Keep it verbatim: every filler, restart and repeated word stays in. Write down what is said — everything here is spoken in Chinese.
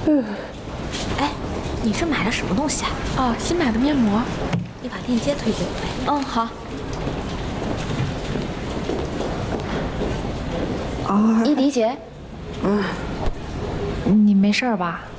嗯。 哎，你是买了什么东西啊？ 哦，新买的面膜。 你把链接推给我呗。 嗯，好。啊， 依迪姐。 嗯。你没事吧？